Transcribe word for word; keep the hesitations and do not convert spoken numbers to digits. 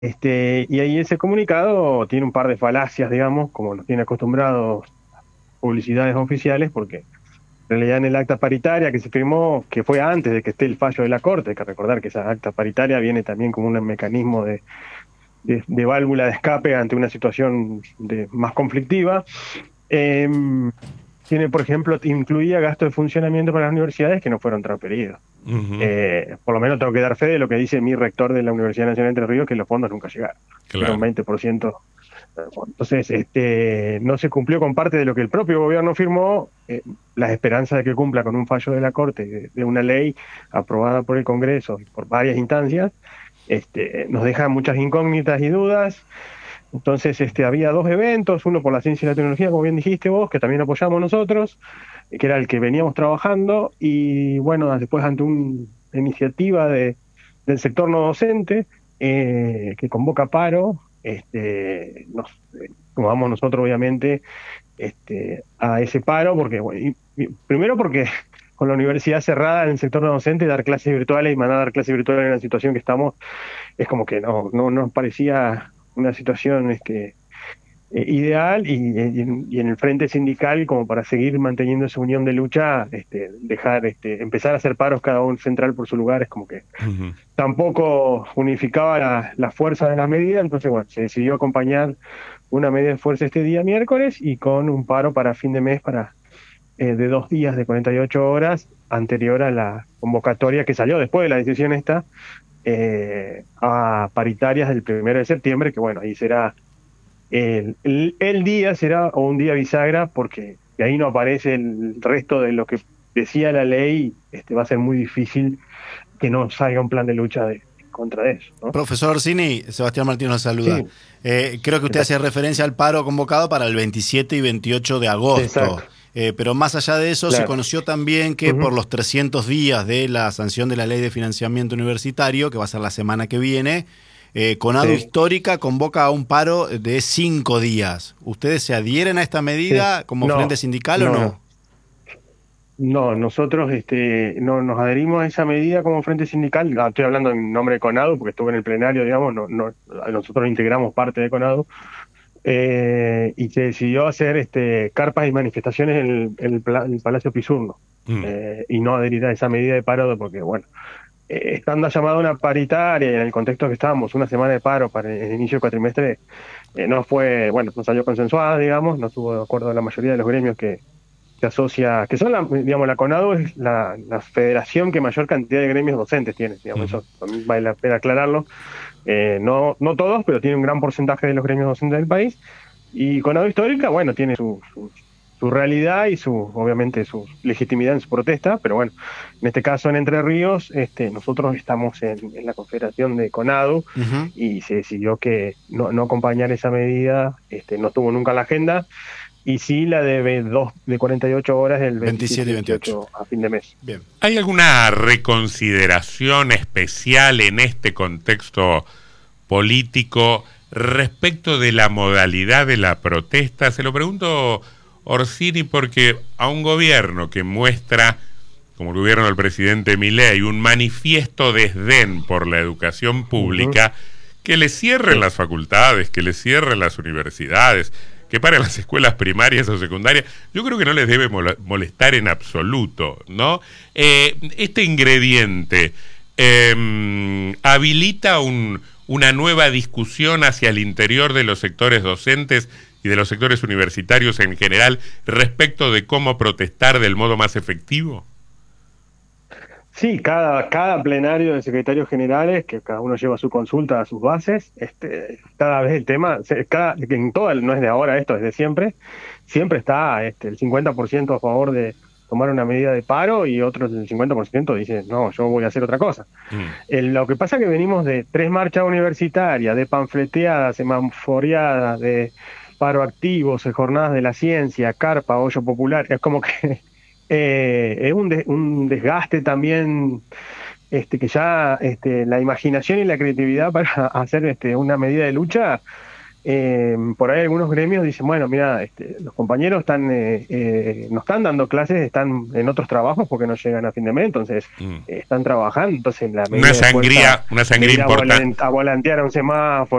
Este, y ahí ese comunicado tiene un par de falacias, digamos, como nos tiene acostumbrados publicidades oficiales, porque en realidad en el acta paritaria que se firmó, que fue antes de que esté el fallo de la Corte, hay que recordar que esa acta paritaria viene también como un mecanismo de, de, de válvula de escape ante una situación de, más conflictiva. Eh, Tiene, por ejemplo, incluía gastos de funcionamiento para las universidades que no fueron transferidos. Ujú. Eh, por lo menos tengo que dar fe de lo que dice mi rector de la Universidad Nacional de Entre Ríos, que los fondos nunca llegaron. Era un Claro. veinte por ciento. Entonces, este, no se cumplió con parte de lo que el propio gobierno firmó. Eh, las esperanzas de que cumpla con un fallo de la Corte, de, de una ley aprobada por el Congreso y por varias instancias, este, nos deja muchas incógnitas y dudas. Entonces, este, había dos eventos, uno por la ciencia y la tecnología, como bien dijiste vos, que también apoyamos nosotros, que era el que veníamos trabajando, y bueno, después ante una iniciativa de, del sector no docente, eh, que convoca paro, este, nos eh, sumamos nosotros obviamente este, a ese paro, porque bueno, y, y primero porque con la universidad cerrada en el sector no docente, dar clases virtuales y mandar a dar clases virtuales en la situación que estamos, es como que no, no nos parecía una situación este, eh, ideal y, y, en, y en el frente sindical como para seguir manteniendo esa unión de lucha, este, dejar, este, empezar a hacer paros cada uno central por su lugar, es como que Ujú. tampoco unificaba la, la fuerza de la medida, entonces bueno, se decidió acompañar una medida de fuerza este día miércoles y con un paro para fin de mes para eh, de dos días de cuarenta y ocho horas anterior a la convocatoria que salió después de la decisión esta eh, a paritarias del primero de septiembre, que bueno, ahí será el, el, el día será o un día bisagra porque de ahí no aparece el resto de lo que decía la ley, este, va a ser muy difícil que no salga un plan de lucha de, contra eso, ¿no? Profesor Orsini, Sebastián Martínez nos saluda. Sí, Eh, creo que ¿qué usted tal? hacía referencia al paro convocado para el veintisiete y veintiocho de agosto. Exacto, Eh, pero más allá de eso, se claro. conoció también que Uh-huh. por los trescientos días de la sanción de la Ley de Financiamiento Universitario, que va a ser la semana que viene, eh, Conadu Sí, Histórica convoca a un paro de cinco días. ¿Ustedes se adhieren a esta sí. medida como frente No, sindical o no, no? no. No, nosotros este, no nos adherimos a esa medida como Frente Sindical. Ah, estoy hablando en nombre de CONADU porque estuve en el plenario, digamos, no, no, nosotros integramos parte de CONADU. Eh, y se decidió hacer este, carpas y manifestaciones en el, en el, pla- en el Palacio Pisurno Mm. eh, y no adherir a esa medida de paro porque, bueno, eh, estando llamada una paritaria y en el contexto que estábamos, una semana de paro para el inicio del cuatrimestre, eh, no fue, bueno, no salió consensuada, digamos, no estuvo de acuerdo la mayoría de los gremios que se asocia, que son la, digamos, la CONADU es la, la federación que mayor cantidad de gremios docentes tiene, digamos, Ujú. eso también vale la pena aclararlo. Eh, no, no todos, pero tiene un gran porcentaje de los gremios docentes del país. Y CONADU Histórica, bueno, tiene su, su, su realidad y su, obviamente, su legitimidad en su protesta, pero bueno, en este caso en Entre Ríos, este, nosotros estamos en, en la confederación de CONADU Ujú. y se decidió que no, no acompañar esa medida, este, no estuvo nunca en la agenda y sí la de, dos, de cuarenta y ocho horas del veintisiete veintisiete y y veintiocho. veintiocho a fin de mes. Bien. ¿Hay alguna reconsideración especial en este contexto político respecto de la modalidad de la protesta? Se lo pregunto, Orsini, porque a un gobierno que muestra, como el gobierno del presidente Milei, un manifiesto desdén por la educación Ujú, pública, que le cierren sí. las facultades, que le cierren las universidades, que paren las escuelas primarias o secundarias, yo creo que no les debe molestar en absoluto, ¿no? Eh, este ingrediente eh, habilita un, una nueva discusión hacia el interior de los sectores docentes y de los sectores universitarios en general respecto de cómo protestar del modo más efectivo. Sí, cada, cada plenario de secretarios generales, que cada uno lleva su consulta a sus bases, este, cada vez el tema, se- cada, en todo, el- no es de ahora esto, es de siempre, siempre está este, el cincuenta por ciento a favor de tomar una medida de paro y otros el cincuenta por ciento dice, no, yo voy a hacer otra cosa. Mm. El- lo que pasa es que venimos de tres marchas universitarias, de panfleteadas, semaforeadas, de paro activos, de jornadas de la ciencia, carpa, hoyo popular, es como que eh, es un, de- un desgaste también, este, que ya este, la imaginación y la creatividad para hacer este, una medida de lucha eh, por ahí algunos gremios dicen, bueno, mira, este, los compañeros están eh, eh, no están dando clases, están en otros trabajos porque no llegan a fin de mes, entonces Mm. eh, están trabajando, entonces la medida Una de fuerza sangría, una de sangría ir a, importante. volan- a volantear a un semáforo